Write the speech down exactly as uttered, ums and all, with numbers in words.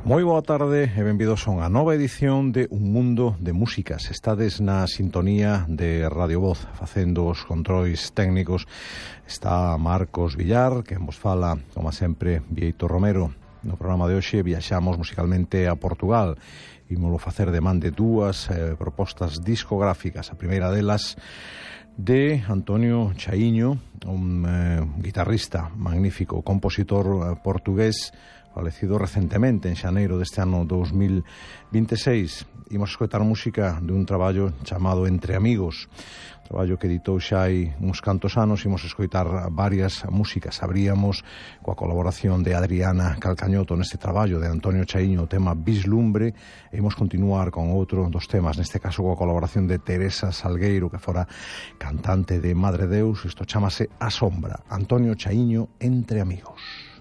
Moi boa tarde e benvidos a unha nova edición de Un Mundo de Músicas. Estades na sintonía de Radio Voz, facendo os controis técnicos. Está Marcos Villar, que vos fala, como sempre, Vieito Romero. No programa de hoxe viaxamos musicalmente a Portugal. Ímolo facer de man de dúas eh, propostas discográficas. A primeira delas de Antonio Chaiño, un eh, guitarrista magnífico, compositor eh, portugués, falecido recentemente en xaneiro deste ano dos mil vinte e seis. Imos escoitar música dun traballo chamado Entre Amigos, un traballo que editou xa hai uns cantos anos. Imos escoitar varias músicas. Abríamos coa colaboración de Adriana Calcañoto neste traballo de Antonio Chaiño, o tema Vislumbre, e imos continuar con outro dos temas, neste caso coa colaboración de Teresa Salgueiro, que fora cantante de Madre Deus. Isto chamase A Sombra. Antonio Chaiño, Entre Amigos.